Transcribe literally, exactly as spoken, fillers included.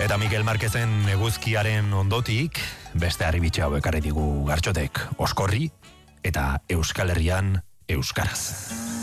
Eta Mikel Marquezen eguzkiaren ondotik, beste harribitxe hauek arri digu Gartxotek, Oskorri eta Euskal Herrian euskaraz.